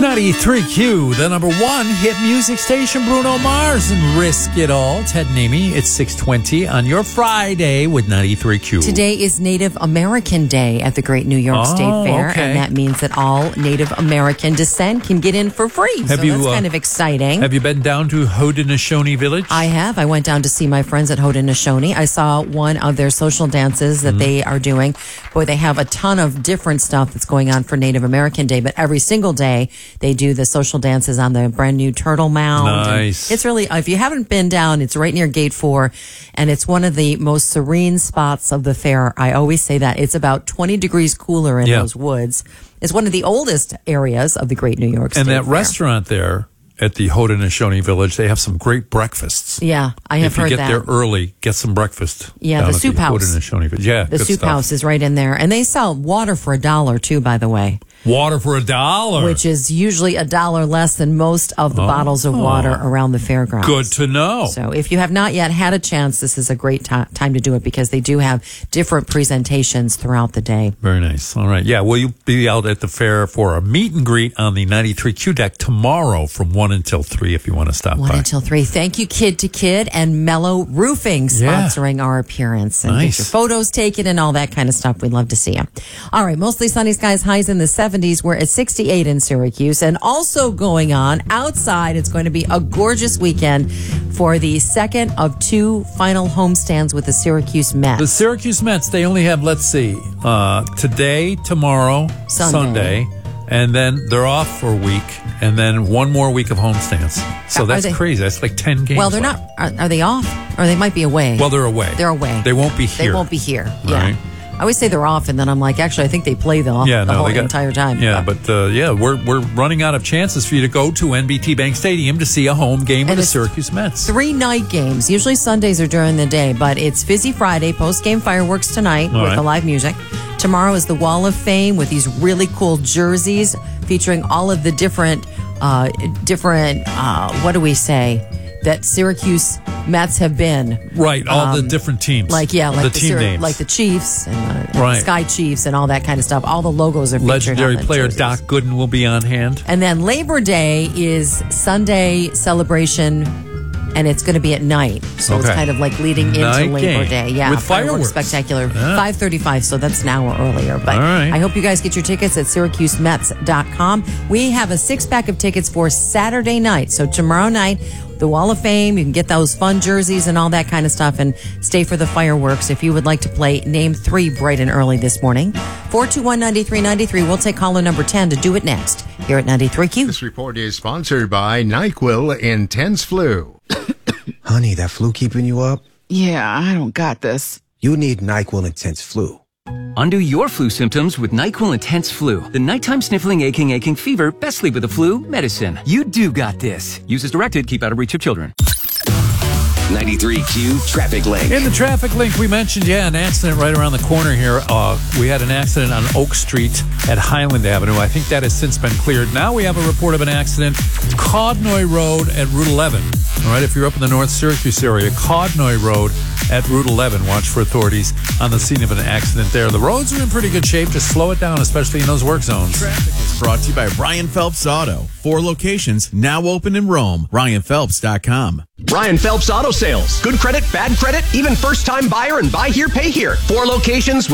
93Q, the number one hit music station, Bruno Mars and Risk It All. Ted and Amy, it's 6:20 on your Friday with 93Q. Today is Native American Day at the Great New York State Fair, okay. and that means that all Native American descent can get in for free. That's kind of exciting. Have you been down to Haudenosaunee Village? I have. I went down to see my friends at Haudenosaunee. I saw one of their social dances that they are doing. Boy, they have a ton of different stuff that's going on for Native American Day, but every single day they do the social dances on the brand new Turtle Mound. Nice. It's really, if you haven't been down, it's right near Gate 4, and it's one of the most serene spots of the fair. I always say that. It's about 20 degrees cooler in those woods. It's one of the oldest areas of the Great New York State And that Fair. restaurant there at the Haudenosaunee Village, they have some great breakfasts. Yeah, I have heard that. If you get there early, get some breakfast. Yeah, down the at soup house. Haudenosaunee Village. Yeah, The good soup stuff. house is right in there. And they sell water for $1 too, by the way. Water for $1. Which is usually $1 less than most of the bottles of water around the fairgrounds. Good to know. So if you have not yet had a chance, this is a great time to do it because they do have different presentations throughout the day. Very nice. All right. Yeah, well, you'll be out at the fair for a meet and greet on the 93Q deck tomorrow from 1 until 3 if you want to stop 1 by. until 3. Thank you, Kid to Kid and Mellow Roofing sponsoring our appearance. And get your photos taken and all that kind of stuff. We'd love to see you. All right. Mostly sunny skies, highs in the 70s. We're at 68 in Syracuse. And also going on outside, it's going to be a gorgeous weekend for the second of 2 final homestands with the Syracuse Mets. The Syracuse Mets, they only have, let's see, today, tomorrow, Sunday, and then they're off for a week, and then one more week of homestands. So that's crazy. That's like 10 games. Well, they're not. Are they off? Or they might be away. Well, they're away. They're away. They won't be here. They won't be here. Yeah. Right. I always say they're off, and then I'm like, actually, I think they play the whole entire time. Yeah, but we're running out of chances for you to go to NBT Bank Stadium to see a home game with the Syracuse Mets. 3 night games. Usually Sundays are during the day, but it's Fizzy Friday, post-game fireworks tonight with the live music. Tomorrow is the Wall of Fame with these really cool jerseys featuring all of the different what do we say, that Syracuse Mets have been. Right, all the different teams. Like the team names. Like the Chiefs and the Sky Chiefs and all that kind of stuff. All the logos are featured. Legendary on the player jerseys. Doc Gooden will be on hand. And then Labor Day is Sunday celebration, and it's going to be at night. So it's kind of like leading into Labor Day. Yeah, with fireworks. Spectacular. 5:35, so that's an hour earlier. But I hope you guys get your tickets at SyracuseMets.com. We have a 6-pack of tickets for Saturday night. So tomorrow night, the Wall of Fame, you can get those fun jerseys and all that kind of stuff and stay for the fireworks. If you would like to play Name 3 bright and early this morning, 421-9393. We'll take caller number 10 to do it next here at 93Q. This report is sponsored by NyQuil Intense Flu. Honey, that flu keeping you up? Yeah, I don't got this. You need NyQuil Intense Flu. Undo your flu symptoms with NyQuil Intense Flu. The nighttime sniffling, aching fever, best sleep with the flu medicine. You do got this. Use as directed. Keep out of reach of children. 93Q Traffic Link. In the traffic link, we mentioned, an accident right around the corner here. We had an accident on Oak Street at Highland Avenue. I think that has since been cleared. Now we have a report of an accident, Caudnoy Road at Route 11. All right, if you're up in the North Syracuse area, Caudnoy Road at Route 11. Watch for authorities on the scene of an accident there. The roads are in pretty good shape. Just slow it down, especially in those work zones. Traffic is brought to you by Ryan Phelps Auto. 4 locations now open in Rome. RyanPhelps.com. Ryan Phelps Auto Sales. Good credit, bad credit, even first-time buyer and buy here, pay here. 4 locations with